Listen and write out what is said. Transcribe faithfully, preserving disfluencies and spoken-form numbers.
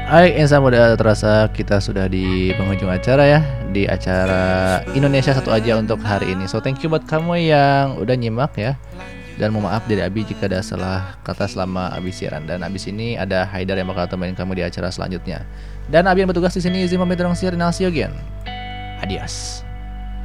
Hai insan muda, terasa kita sudah di penghujung acara ya, di acara Indonesia Satu Aja untuk hari ini. So thank you buat kamu yang udah nyimak ya. Dan mohon maaf dari Abi jika ada salah kata selama Abi siaran. Dan abis ini ada Haidar yang bakal temenin kamu di acara selanjutnya. Dan Abi yang bertugas di sini izin pamit, dan see you again. Adios.